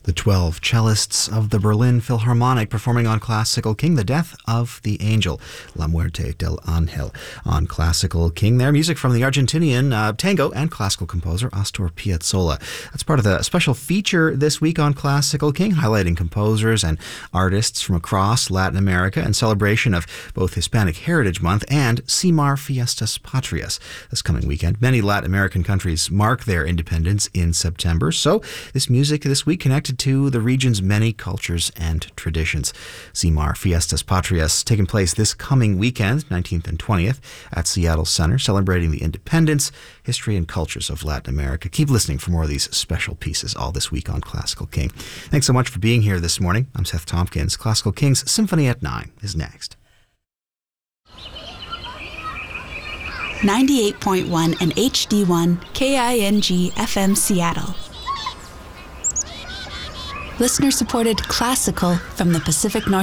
The 12 cellists of the Berlin Philharmonic performing on Classical King, The Death of the Angel, La Muerte del Ángel, on Classical King. Their music from the Argentinian tango and classical composer Astor Piazzolla. That's part of the special feature this week on Classical King, highlighting composers and artists from across Latin America in celebration of both Hispanic Heritage Month and CIMAR Fiestas Patrias this coming weekend. Many Latin American countries mark their independence in September, so this music this week connected to the region's many cultures and traditions. CIMAR Fiestas Patrias taking place this coming weekend, 19th and 20th, at Seattle Center, celebrating the independence, history, and cultures of Latin America. Keep listening for more of these special pieces all this week on Classical King. Thanks so much for being here this morning. I'm Seth Tompkins. Classical King's Symphony at 9 is next. 98.1 and HD1 KING FM Seattle. Listener-supported classical from the Pacific Northwest.